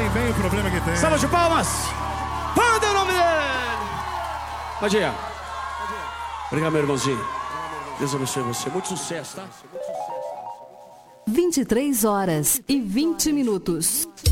Vem, vem o problema que tem. Salva de palmas. Manda o nome dele. Padinha. Obrigado, meu irmãozinho. Deus abençoe você. Muito sucesso, tá? 23 horas e 20 minutos.